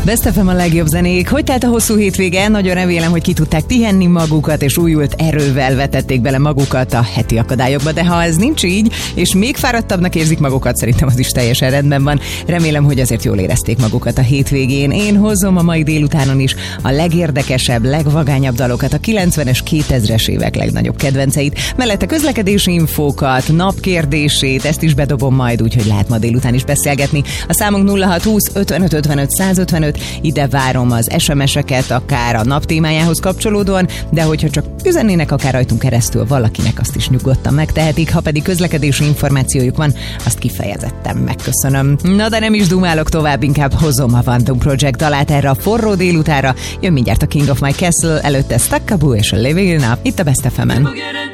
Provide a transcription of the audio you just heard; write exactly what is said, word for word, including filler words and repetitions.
Best ef em a legjobb zenék. Hogy telt a hosszú hétvége? Nagyon remélem, hogy ki tudták pihenni magukat, és újult erővel vetették bele magukat a heti akadályokba. De ha ez nincs így, és még fáradtabbnak érzik magukat, szerintem az is teljesen rendben van. Remélem, hogy azért jól érezték magukat a hétvégén. Én hozom a mai délutánon is a legérdekesebb, legvagányabb dalokat, a kilencvenes, kétezres évek legnagyobb kedvenceit, mellette közlekedési infókat, napkérdését, ezt is bedobom majd, úgyhogy lehet ma délután is beszélgetni. A számunk nulla hat húsz ötvenöt ötvenöt százötvenöt, ide várom az es em es-eket, akár a nap témájához kapcsolódóan, de hogyha csak üzennének akár rajtunk keresztül valakinek, azt is nyugodtan megtehetik, ha pedig közlekedési információjuk van, azt kifejezetten megköszönöm. Na de nem is dumálok tovább, inkább hozom a Quantum Project dalát erre a forró délutára. Jön mindjárt a King of My Castle, előtte Stackaboo és a Living It Up, itt a Best ef emen.